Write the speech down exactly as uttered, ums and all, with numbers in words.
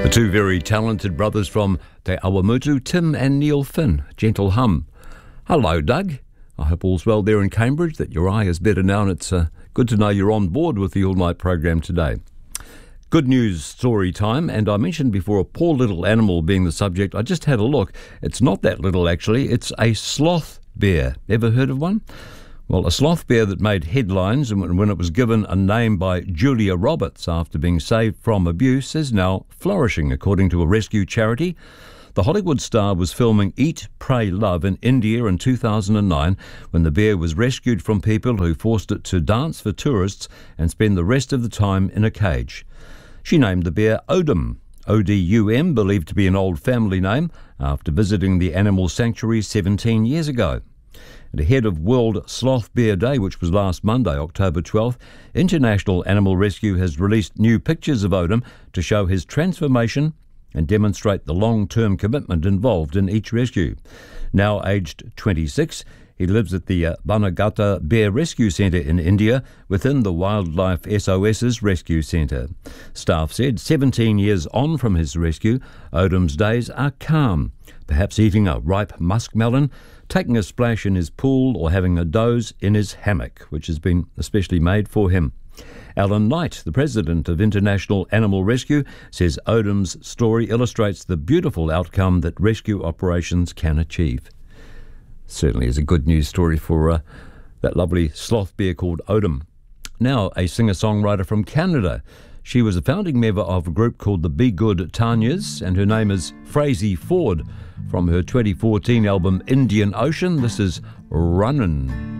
The two very talented brothers from Te Awamutu, Tim and Neil Finn, Gentle Hum. Hello, Doug. I hope all's well there in Cambridge, that your eye is better now, and it's uh, good to know you're on board with the all-night program today. Good news story time, and I mentioned before a poor little animal being the subject. I just had a look. It's not that little, actually. It's a sloth bear. Ever heard of one? Well, a sloth bear that made headlines and when it was given a name by Julia Roberts after being saved from abuse is now flourishing, according to a rescue charity. The Hollywood star was filming Eat, Pray, Love in India in two thousand nine when the bear was rescued from people who forced it to dance for tourists and spend the rest of the time in a cage. She named the bear Odum, O D U M, believed to be an old family name, after visiting the animal sanctuary seventeen years ago. And ahead of World Sloth Bear Day, which was last Monday, October twelfth, International Animal Rescue has released new pictures of Odum to show his transformation and demonstrate the long-term commitment involved in each rescue. Now aged twenty-six, he lives at the uh, Banagata Bear Rescue Centre in India within the Wildlife S O S's Rescue Centre. Staff said seventeen years on from his rescue, Odum's days are calm, perhaps eating a ripe muskmelon, taking a splash in his pool or having a doze in his hammock, which has been especially made for him. Alan Knight, the president of International Animal Rescue, says Odum's story illustrates the beautiful outcome that rescue operations can achieve. Certainly is a good news story for uh, that lovely sloth bear called Odum. Now, a singer-songwriter from Canada. She was a founding member of a group called the Be Good Tanyas, and her name is Frazee Ford. From her twenty fourteen album Indian Ocean, this is Runnin'.